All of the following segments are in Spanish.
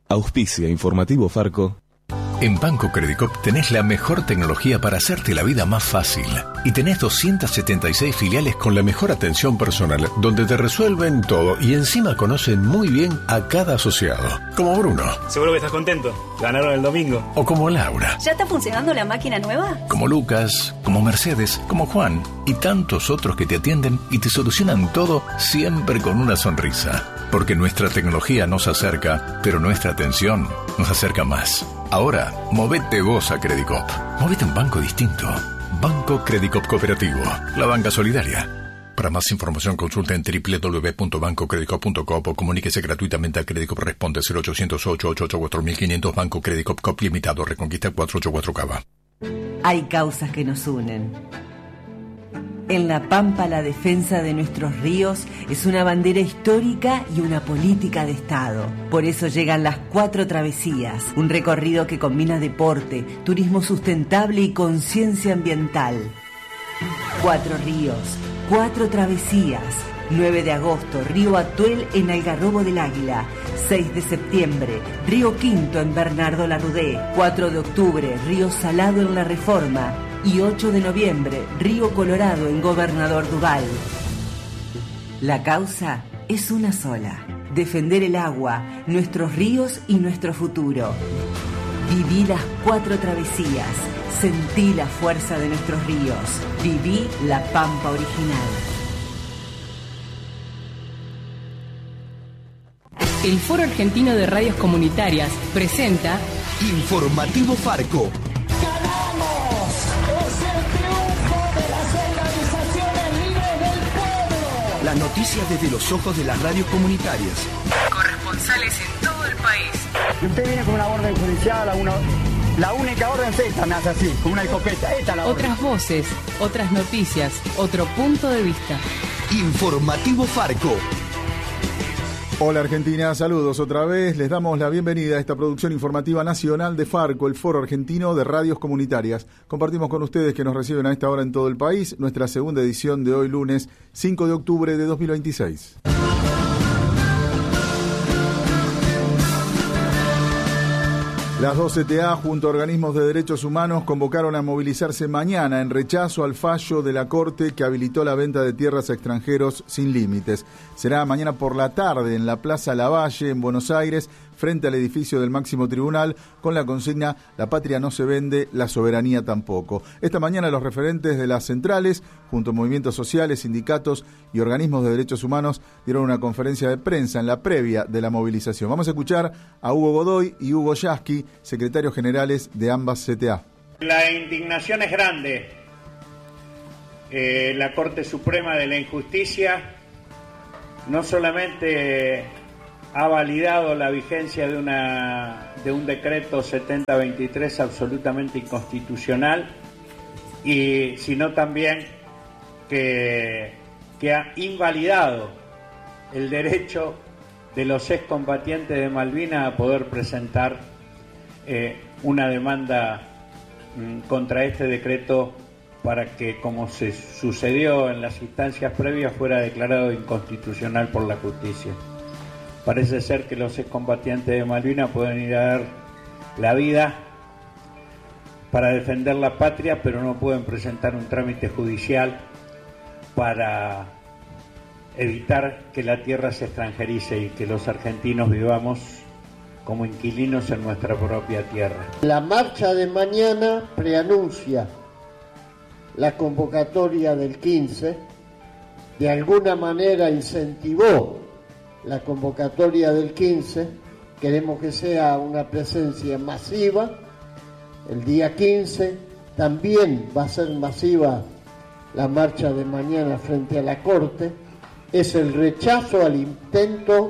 Auspicia Informativo Farco. En Banco Credicop tenés la mejor tecnología para hacerte la vida más fácil. Y tenés 276 filiales con la mejor atención personal, donde te resuelven todo y encima conocen muy bien a cada asociado. Como Bruno. Seguro que estás contento. Ganaron el domingo. O como Laura. ¿Ya está funcionando la máquina nueva? Como Lucas, como Mercedes, como Juan y tantos otros que te atienden y te solucionan todo siempre con una sonrisa. Porque nuestra tecnología nos acerca, pero nuestra atención nos acerca más. Ahora, movete vos a Credicop. Movete a un banco distinto. Banco Credicop Cooperativo. La banca solidaria. Para más información consulta en www.bancocredicop.com o comuníquese gratuitamente a Credicop. Responde 0800-888-4500 Banco Credicop Cop Limitado. Reconquista 484 Cava. Hay causas que nos unen. En La Pampa, la defensa de nuestros ríos es una bandera histórica y una política de Estado. Por eso llegan las 4 travesías, un recorrido que combina deporte, turismo sustentable y conciencia ambiental. 4 ríos, 4 travesías. 9 de agosto, Río Atuel en Algarrobo del Águila. 6 de septiembre, Río Quinto en Bernardo Larrudé. 4 de octubre, Río Salado en La Reforma. Y 8 de noviembre, Río Colorado en Gobernador Duval. La causa es una sola: defender el agua, nuestros ríos y nuestro futuro. Viví las 4 travesías, sentí la fuerza de nuestros ríos, viví la Pampa original. El Foro Argentino de Radios Comunitarias presenta Informativo Farco. Las noticias desde los ojos de las radios comunitarias. corresponsales en todo el país. Y usted viene con una orden judicial, la única orden es esta, me hace así, con una escopeta. Esta es la orden. Otras voces, otras noticias, otro punto de vista. Informativo Farco. Hola Argentina, saludos otra vez. Les damos la bienvenida a esta producción informativa nacional de Farco, el Foro Argentino de Radios Comunitarias. Compartimos con ustedes que nos reciben a esta hora en todo el país nuestra segunda edición de hoy lunes 5 de octubre de 2026. Las 2 CTA junto a organismos de derechos humanos convocaron a movilizarse mañana en rechazo al fallo de la Corte que habilitó la venta de tierras a extranjeros sin límites. Será mañana por la tarde en la Plaza Lavalle, en Buenos Aires, frente al edificio del máximo tribunal, con la consigna "La patria no se vende, la soberanía tampoco". Esta mañana los referentes de las centrales, junto a movimientos sociales, sindicatos y organismos de derechos humanos, dieron una conferencia de prensa en la previa de la movilización. Vamos a escuchar a Hugo Godoy y Hugo Yasky, secretarios generales de ambas CTA. La indignación es grande. La Corte Suprema de la Injusticia no solamente ha validado la vigencia de un decreto 7023 absolutamente inconstitucional, sino también que ha invalidado el derecho de los excombatientes de Malvinas a poder presentar una demanda contra este decreto para que, como se sucedió en las instancias previas, fuera declarado inconstitucional por la justicia. Parece ser que los excombatientes de Malvinas pueden ir a dar la vida para defender la patria, pero no pueden presentar un trámite judicial para evitar que la tierra se extranjerice y que los argentinos vivamos como inquilinos en nuestra propia tierra. La marcha de mañana preanuncia la convocatoria del 15, de alguna manera incentivó la convocatoria del 15, queremos que sea una presencia masiva. El día 15 también va a ser masiva la marcha de mañana frente a la Corte. Es el rechazo al intento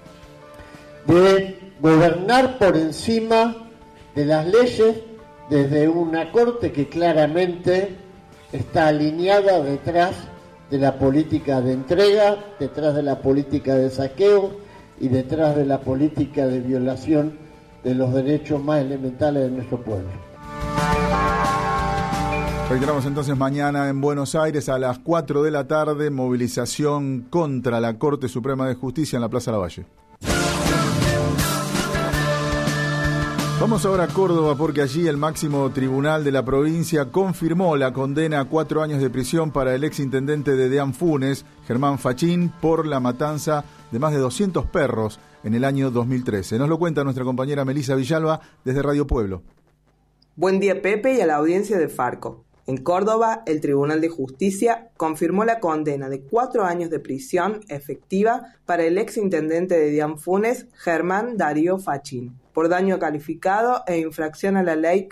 de gobernar por encima de las leyes desde una Corte que claramente está alineada detrás de la política de entrega, detrás de la política de saqueo y detrás de la política de violación de los derechos más elementales de nuestro pueblo. Reiteramos entonces mañana en Buenos Aires a las 4 de la tarde, movilización contra la Corte Suprema de Justicia en la Plaza Lavalle. Vamos ahora a Córdoba porque allí el máximo tribunal de la provincia confirmó la condena a 4 años de prisión para el exintendente de Deán Funes, Germán Fachín, por la matanza de más de 200 perros en el año 2013. Nos lo cuenta nuestra compañera Melisa Villalba desde Radio Pueblo. Buen día, Pepe, y a la audiencia de Farco. En Córdoba, el Tribunal de Justicia confirmó la condena de 4 años de prisión efectiva para el exintendente de Deán Funes, Germán Darío Fachín, por daño calificado e infracción a la Ley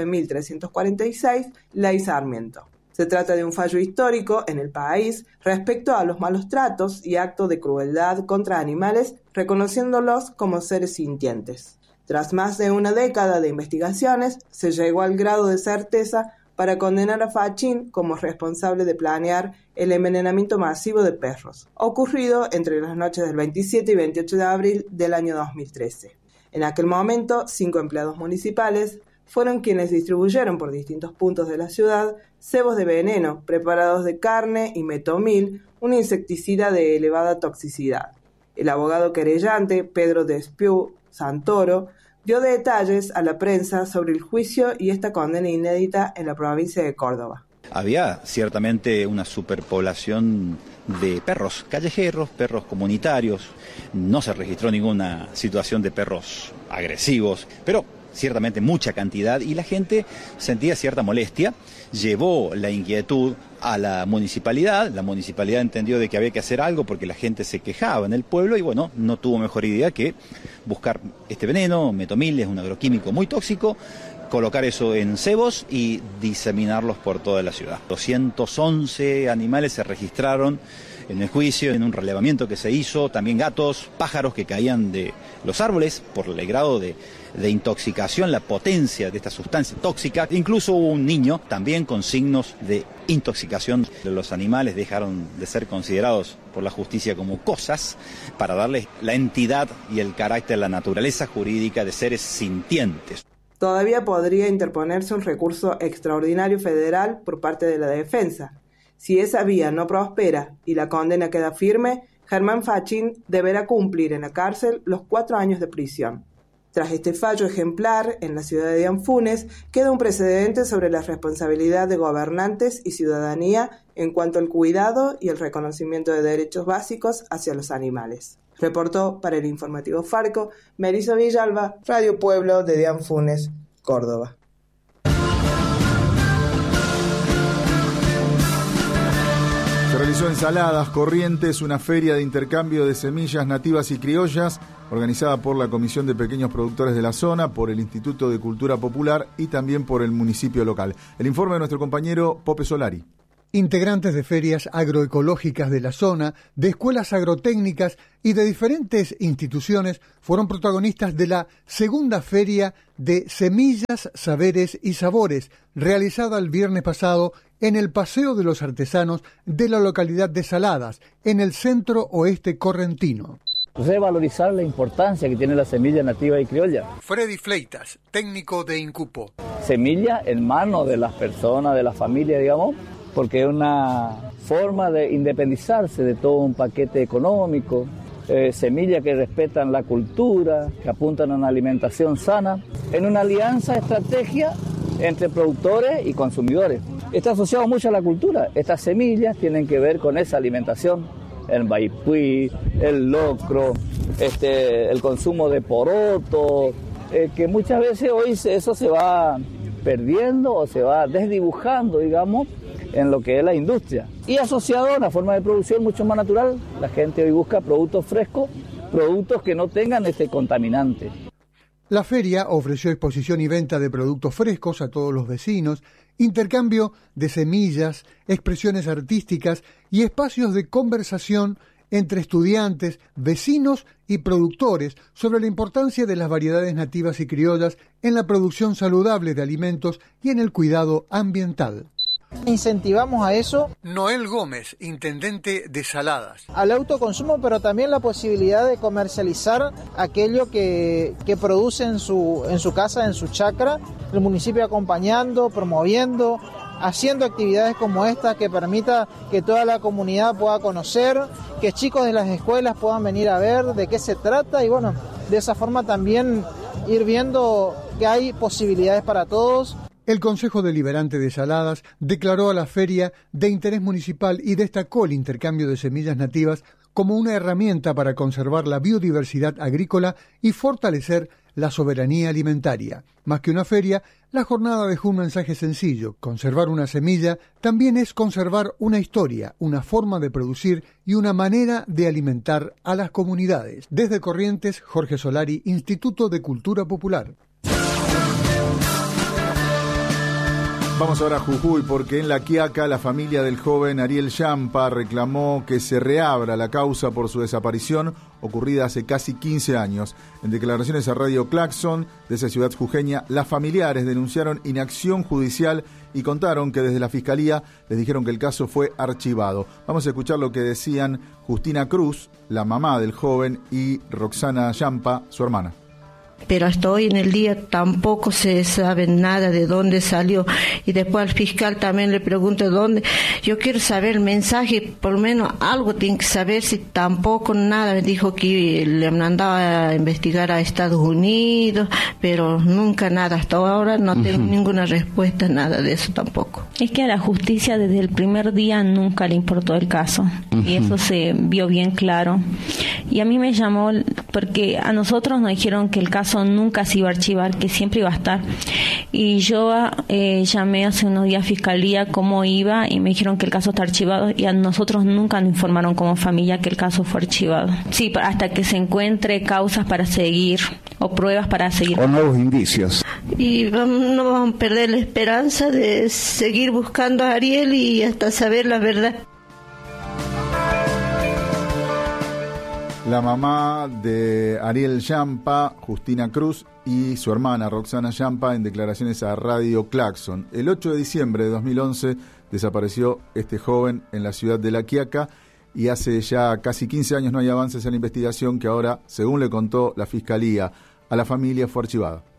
14.346, Ley Sarmiento. Se trata de un fallo histórico en el país respecto a los malos tratos y actos de crueldad contra animales, reconociéndolos como seres sintientes. Tras más de una década de investigaciones, se llegó al grado de certeza para condenar a Fachín como responsable de planear el envenenamiento masivo de perros, ocurrido entre las noches del 27 y 28 de abril del año 2013. En aquel momento, 5 empleados municipales fueron quienes distribuyeron por distintos puntos de la ciudad cebos de veneno preparados de carne y metomil, un insecticida de elevada toxicidad. El abogado querellante, Pedro Despiu Santoro, dio detalles a la prensa sobre el juicio y esta condena inédita en la provincia de Córdoba. Había ciertamente una superpoblación de perros callejeros, perros comunitarios. No se registró ninguna situación de perros agresivos, pero ciertamente mucha cantidad y la gente sentía cierta molestia. Llevó la inquietud a la municipalidad entendió de que había que hacer algo porque la gente se quejaba en el pueblo y bueno, no tuvo mejor idea que buscar este veneno, metomil, es un agroquímico muy tóxico, colocar eso en cebos y diseminarlos por toda la ciudad. 211 animales se registraron en el juicio, en un relevamiento que se hizo, también gatos, pájaros que caían de los árboles por el grado de intoxicación, la potencia de esta sustancia tóxica. Incluso hubo un niño también con signos de intoxicación. Los animales dejaron de ser considerados por la justicia como cosas para darles la entidad y el carácter, la naturaleza jurídica de seres sintientes. Todavía podría interponerse un recurso extraordinario federal por parte de la defensa. Si esa vía no prospera y la condena queda firme, Germán Fachín deberá cumplir en la cárcel los 4 años de prisión. Tras este fallo ejemplar en la ciudad de Deán Funes, queda un precedente sobre la responsabilidad de gobernantes y ciudadanía en cuanto al cuidado y el reconocimiento de derechos básicos hacia los animales. Reportó para el informativo Farco, Melisa Villalba, Radio Pueblo de Deán Funes, Córdoba. Se realizó en Saladas, Corrientes, una feria de intercambio de semillas nativas y criollas organizada por la Comisión de Pequeños Productores de la Zona, por el Instituto de Cultura Popular y también por el municipio local. El informe de nuestro compañero Pope Solari. Integrantes de ferias agroecológicas de la zona, de escuelas agrotécnicas y de diferentes instituciones fueron protagonistas de la segunda feria de Semillas, Saberes y Sabores, realizada el viernes pasado en el Paseo de los Artesanos de la localidad de Saladas, en el centro oeste correntino. Revalorizar la importancia que tiene la semilla nativa y criolla. Freddy Fleitas, técnico de Incupo. Semilla en manos de las personas, de la familia, digamos, porque es una forma de independizarse de todo un paquete económico, semillas que respetan la cultura, que apuntan a una alimentación sana, en una alianza, estrategia entre productores y consumidores. Está asociado mucho a la cultura. Estas semillas tienen que ver con esa alimentación, el maipí, el locro, el consumo de poroto, que muchas veces hoy eso se va perdiendo o se va desdibujando, digamos, en lo que es la industria. Y asociado a una forma de producción mucho más natural, la gente hoy busca productos frescos, productos que no tengan este contaminante. La feria ofreció exposición y venta de productos frescos a todos los vecinos, intercambio de semillas, expresiones artísticas y espacios de conversación entre estudiantes, vecinos y productores sobre la importancia de las variedades nativas y criollas en la producción saludable de alimentos y en el cuidado ambiental. Incentivamos a eso. Noel Gómez, intendente de Saladas. Al autoconsumo, pero también la posibilidad de comercializar aquello que produce en su casa, en su chacra. El municipio acompañando, promoviendo, haciendo actividades como esta que permita que toda la comunidad pueda conocer, que chicos de las escuelas puedan venir a ver de qué se trata y bueno, de esa forma también ir viendo que hay posibilidades para todos. El Consejo Deliberante de Saladas declaró a la feria de interés municipal y destacó el intercambio de semillas nativas como una herramienta para conservar la biodiversidad agrícola y fortalecer la soberanía alimentaria. Más que una feria, la jornada dejó un mensaje sencillo: conservar una semilla también es conservar una historia, una forma de producir y una manera de alimentar a las comunidades. Desde Corrientes, Jorge Solari, Instituto de Cultura Popular. Vamos ahora a Jujuy, porque en La Quiaca la familia del joven Ariel Yampa reclamó que se reabra la causa por su desaparición ocurrida hace casi 15 años. En declaraciones a Radio Claxon de esa ciudad jujeña, las familiares denunciaron inacción judicial y contaron que desde la Fiscalía les dijeron que el caso fue archivado. Vamos a escuchar lo que decían Justina Cruz, la mamá del joven, y Roxana Yampa, su hermana. Pero hasta hoy en el día tampoco se sabe nada de dónde salió, y después al fiscal también le pregunto dónde. Yo quiero saber el mensaje, por lo menos algo tiene que saber, si tampoco nada. Me dijo que le mandaba a investigar a Estados Unidos, pero nunca nada, hasta ahora no tengo ninguna respuesta, nada de eso tampoco. Es que a la justicia desde el primer día nunca le importó el caso, y eso se vio bien claro. Y a mí me llamó porque a nosotros nos dijeron que el caso nunca se iba a archivar, que siempre iba a estar. Y yo llamé hace unos días a Fiscalía cómo iba y me dijeron que el caso está archivado, y a nosotros nunca nos informaron como familia que el caso fue archivado. Sí, hasta que se encuentre causas para seguir o pruebas para seguir. O nuevos indicios. Y no vamos a perder la esperanza de seguir buscando a Ariel y hasta saber la verdad. La mamá de Ariel Yampa, Justina Cruz, y su hermana Roxana Yampa en declaraciones a Radio Claxon. El 8 de diciembre de 2011 desapareció este joven en la ciudad de La Quiaca, y hace ya casi 15 años no hay avances en la investigación que ahora, según le contó la Fiscalía a la familia, fue archivada.